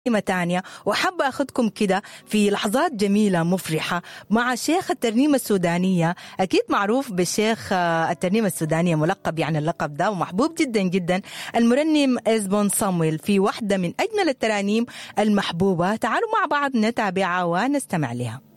تانية، وحابة أخذكم كده في لحظات جميلة مفرحة مع شيخ الترنيمة السودانية. أكيد معروف بالشيخ الترنيمة السودانية، ملقب يعني اللقب ده ومحبوب جدا جدا، المرنم إزبون صامويل، في واحدة من أجمل الترانيم المحبوبة. تعالوا مع بعض نتابعها ونستمع لها.